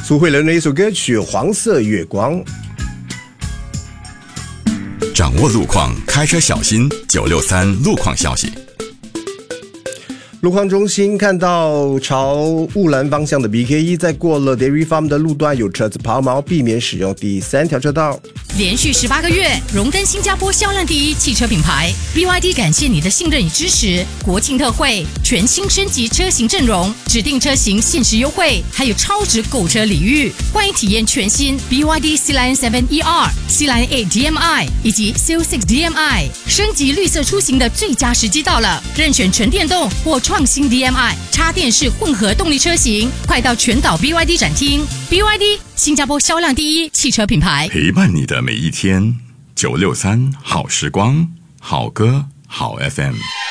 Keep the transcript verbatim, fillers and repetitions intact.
苏慧伦的一首歌曲《黄色月光》。 掌握路况，开车小心。九六三路况消息。 路况中心看到朝雾兰方向的 B K 一，在过了 Dairy Farm 的路段有车子抛锚，避免使用第三条车道。 连续十八个月，荣登新加坡销量第一汽车品牌 B Y D， 感谢你的信任与支持。国庆特惠，全新升级车型阵容，指定车型限时优惠，还有超值购车礼遇。欢迎体验全新 B Y D Sea Lion 七 E R、Sea Lion 八 D M I 以及 Seal 六 D M I， 升级绿色出行的最佳时机到了，任选纯电动或创新 D M I 插电式混合动力车型，快到全岛 B Y D 展厅。B Y D， 新加坡销量第一汽车品牌， 陪伴你的每一天。九六三好时光，好歌好 F M。